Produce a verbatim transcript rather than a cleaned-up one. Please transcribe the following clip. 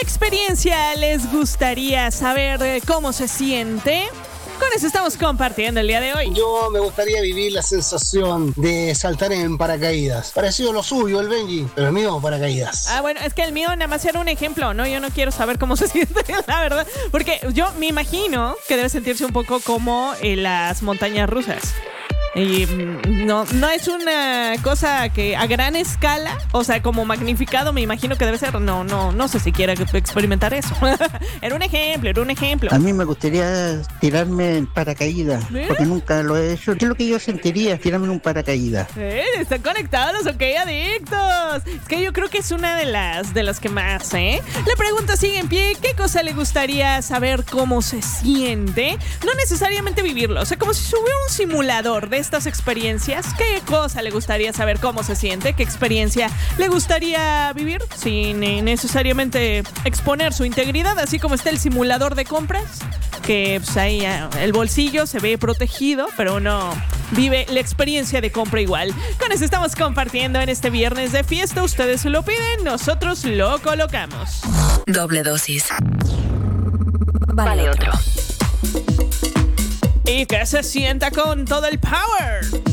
experiencia les gustaría saber eh, cómo se siente? Con eso estamos compartiendo el día de hoy. Yo me gustaría vivir la sensación de saltar en paracaídas. Parecido a lo suyo, el Benji, pero el mío, paracaídas. Ah, bueno, es que el mío nada más era un ejemplo, ¿no? Yo no quiero saber cómo se siente, la verdad. Porque yo me imagino que debe sentirse un poco como en las montañas rusas. Y no, no es una cosa que a gran escala, o sea, como magnificado, me imagino que debe ser. No, no, no sé si quiera experimentar eso. Era un ejemplo, era un ejemplo. A mí me gustaría tirarme en paracaídas, ¿eh? Porque nunca lo he hecho. ¿Qué es lo que yo sentiría tirarme en un paracaídas? ¿Eh? Están conectados, ok, adictos. Es que yo creo que es una de las de las que más, ¿eh? La pregunta sigue en pie. ¿Qué cosa le gustaría saber cómo se siente? No necesariamente vivirlo, o sea, como si hubiera un simulador de estas experiencias. ¿Qué cosa le gustaría saber cómo se siente? ¿Qué experiencia le gustaría vivir sin necesariamente exponer su integridad? Así como está el simulador de compras, que pues, ahí el bolsillo se ve protegido, pero uno vive la experiencia de compra igual. Con eso estamos compartiendo en este viernes de fiesta. Ustedes lo piden, nosotros lo colocamos. Doble dosis. Vale otro. Y que se sienta con todo el power.